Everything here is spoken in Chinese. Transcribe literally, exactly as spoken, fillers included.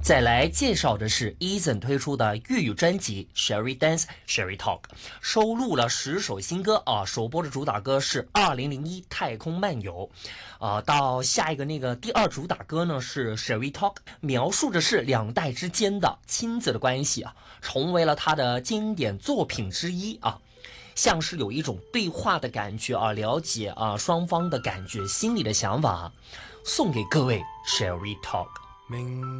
再来介绍的是 Eason 推出的粤语专辑 Sherry Dance Sherry Talk， 收录了十首新歌啊，首播的主打歌是二零零一太空漫游，啊，到下一个那个第二主打歌呢是 Sherry Talk， 描述的是两代之间的亲子的关系啊，成为了他的经典作品之一啊。像是有一种对话的感觉啊，了解啊双方的感觉、心里的想法，送给各位 Sherry Talk。